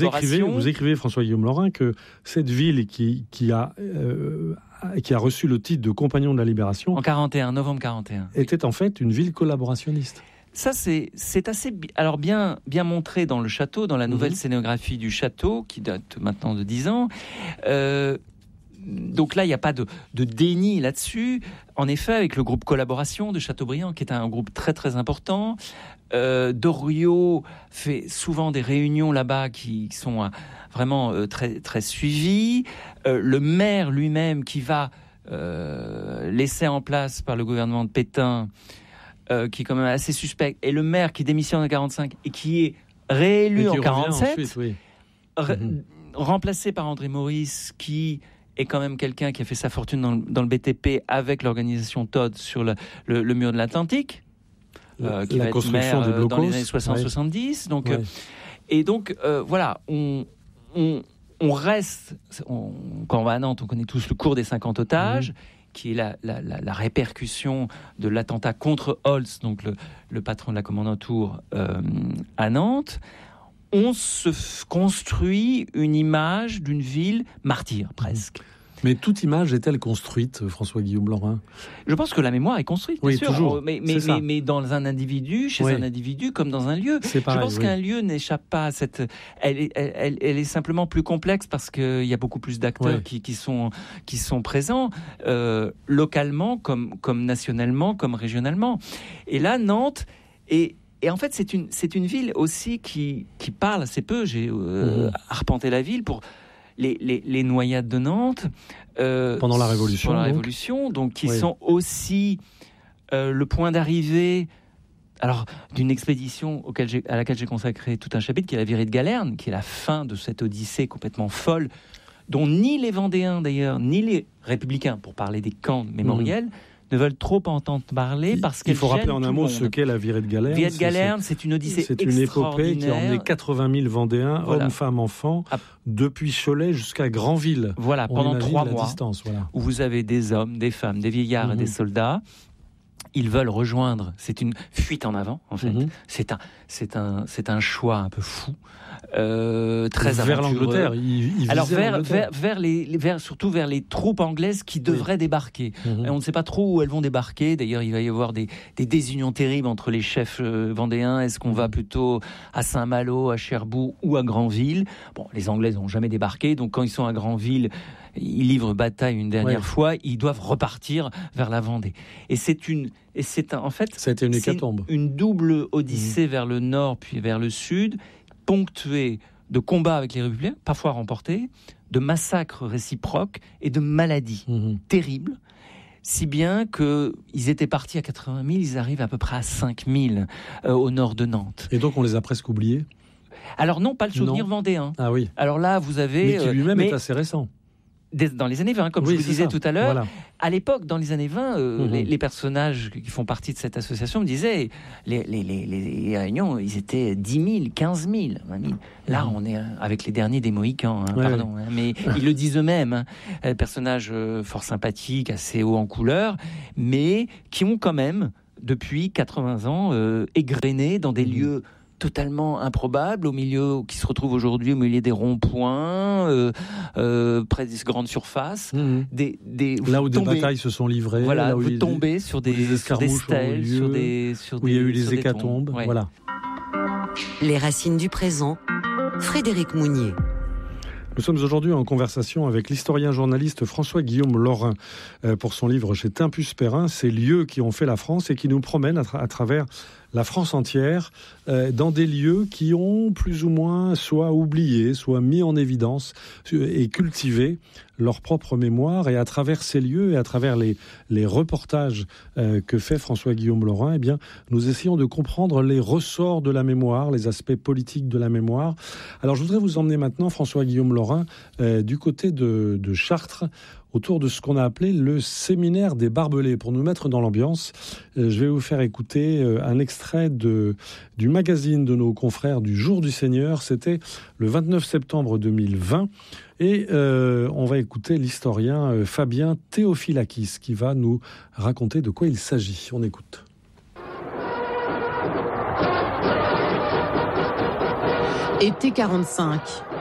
Vous écrivez, François-Guillaume Laurin, que cette ville qui a reçu le titre de Compagnon de la Libération en novembre 41, était en fait une ville collaborationniste. Ça, c'est assez bien montré dans le château, dans la nouvelle scénographie du château, qui date maintenant de 10 ans. Donc là, il n'y a pas de déni là-dessus. En effet, avec le groupe Collaboration de Chateaubriand, qui est un groupe très très important, Doriot fait souvent des réunions là-bas qui sont vraiment très très suivies. Le maire lui-même, qui va laisser en place par le gouvernement de Pétain, qui est quand même assez suspect, et le maire qui démissionne en 45 et qui est réélu en 47, ensuite, remplacé par André Maurice, qui est quand même quelqu'un qui a fait sa fortune dans le BTP avec l'organisation Todd sur le mur de l'Atlantique, qui va être maire dans les années 60-70. Donc, et donc, voilà, on reste... quand on va à Nantes, on connaît tous le cours des 50 otages, qui est la répercussion de l'attentat contre Holtz, donc le patron de la commandanture à Nantes. On se construit une image d'une ville martyre, presque. Mais toute image est-elle construite, François-Guillaume Laurin ? Je pense que la mémoire est construite, bien sûr. Toujours. Mais dans un individu, chez un individu comme dans un lieu. C'est pareil, je pense qu'un lieu n'échappe pas à cette... Elle est simplement plus complexe parce qu'il y a beaucoup plus d'acteurs qui sont présents, localement, comme nationalement, comme régionalement. Et là, Nantes Et en fait, c'est une ville aussi qui parle assez peu. J'ai arpenté la ville pour les noyades de Nantes. Pendant la Révolution. Donc qui sont aussi le point d'arrivée d'une expédition à laquelle j'ai consacré tout un chapitre, qui est la virée de Galerne, qui est la fin de cette odyssée complètement folle, dont ni les Vendéens d'ailleurs, ni les Républicains, pour parler des camps mémoriels, ne veulent trop entendre parler parce qu'il faut rappeler en un mot ce qu'est la virée de Galerne. Virée de Galerne, c'est une odyssée extraordinaire. C'est une épopée qui a emmené 80 000 Vendéens, hommes, femmes, enfants, depuis Cholet jusqu'à Granville. Voilà, pendant 3 mois, où vous avez des hommes, des femmes, des vieillards et des soldats. Ils veulent rejoindre. C'est une fuite en avant, en fait. C'est un choix un peu fou, très aventureux. Vers l'Angleterre. Alors surtout vers les troupes anglaises qui devraient débarquer. Et on ne sait pas trop où elles vont débarquer. D'ailleurs, il va y avoir des désunions terribles entre les chefs vendéens. Est-ce qu'on va plutôt à Saint-Malo, à Cherbourg ou à Granville ? Bon, les Anglais n'ont jamais débarqué, donc quand ils sont à Granville, ils livrent bataille une dernière fois. Ils doivent repartir vers la Vendée. En fait, ça a été une hécatombe. Une double odyssée vers le nord puis vers le sud, ponctuée de combats avec les Républicains, parfois remportés, de massacres réciproques et de maladies terribles, si bien qu'ils étaient partis à 80 000, ils arrivent à peu près à 5 000 au nord de Nantes. Et donc on les a presque oubliés ? Alors non, pas le souvenir vendéen. Ah oui. Alors là, vous avez... Mais qui lui-même est assez récent. Dans les années 20, comme je vous disais tout à l'heure, à l'époque, dans les années 20, les personnages qui font partie de cette association me disaient les réunions, ils étaient 10 000, 15 000, 20 000. Là, on est avec les derniers des Mohicans, mais ils le disent eux-mêmes. Personnages fort sympathiques, assez hauts en couleur, mais qui ont quand même, depuis 80 ans, égrené dans des lieux totalement improbable, qui se retrouve aujourd'hui au milieu des ronds-points, près des grandes surfaces. Là où des batailles se sont livrées. Voilà, là où vous tombez sur des stèles, où il y a eu des hécatombes. Voilà. Les racines du présent, Frédéric Mounier. Nous sommes aujourd'hui en conversation avec l'historien-journaliste François-Guillaume Laurin pour son livre chez Tempus Perrin, Ces lieux qui ont fait la France, et qui nous promène à travers la France entière, dans des lieux qui ont plus ou moins soit oublié, soit mis en évidence et cultivé leur propre mémoire. Et à travers ces lieux et à travers les reportages que fait François-Guillaume Laurin, eh bien, nous essayons de comprendre les ressorts de la mémoire, les aspects politiques de la mémoire. Alors je voudrais vous emmener maintenant, François-Guillaume Laurin, du côté de Chartres, autour de ce qu'on a appelé le séminaire des barbelés. Pour nous mettre dans l'ambiance, je vais vous faire écouter un extrait du magazine de nos confrères du Jour du Seigneur. C'était le 29 septembre 2020. Et on va écouter l'historien Fabien Théophilakis qui va nous raconter de quoi il s'agit. On écoute. Été 45.